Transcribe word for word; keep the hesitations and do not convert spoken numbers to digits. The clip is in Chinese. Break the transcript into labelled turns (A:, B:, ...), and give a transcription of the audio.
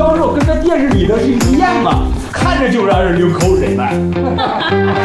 A: 销售跟那电视里的是一样嘛，看着就让人流口水呢。